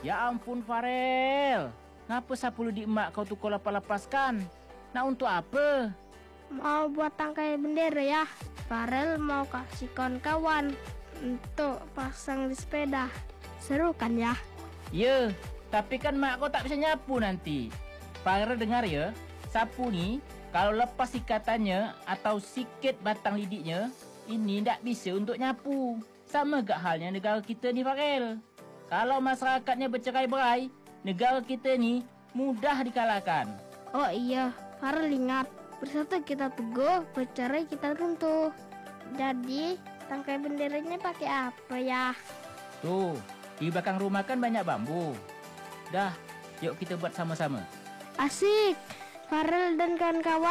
Ya ampun Farel, ngapa sapu di emak kau tuh kau lepaskan? Nah untuk apa? Mau buat tangkai bendera ya. Farel mau kasih kawan-kawan untuk pasang di sepeda. Seru kan ya? Ya, tapi kan mak kau tak bisa nyapu nanti. Farel dengar ya, sapu ni kalau lepas ikatannya atau sikit batang lidiknya, ini tak bisa untuk nyapu. Sama gak halnya negara kita ni Farel. Kalau masyarakatnya bercerai-berai, negara kita ni mudah dikalahkan. Oh iya, Farel ingat. Bersatu kita teguh, bercerai kita runtuh. Jadi, tangkai benderanya pakai apa ya? Tuh, di belakang rumah kan banyak bambu. Dah, yuk kita buat sama-sama. Asik! Farel dan kawan-kawan